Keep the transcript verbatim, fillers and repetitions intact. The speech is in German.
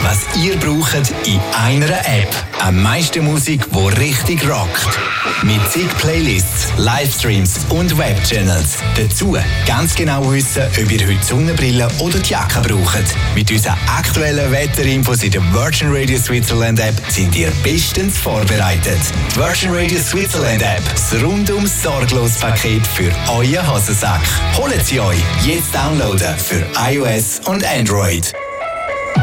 was ihr braucht in einer App. Am meisten Musik, die richtig rockt. Mit zig Playlists, Livestreams und Webchannels. Dazu ganz genau wissen, ob ihr heute Sonnenbrille oder die Jacke braucht. Mit unseren aktuellen Wetterinfos in der Virgin Radio Switzerland App sind ihr bestens vorbereitet. Die Virgin Radio Switzerland App, das rundum sorglos Paket für euren Hosensack. Holt sie euch jetzt downloaden für iOS und Android.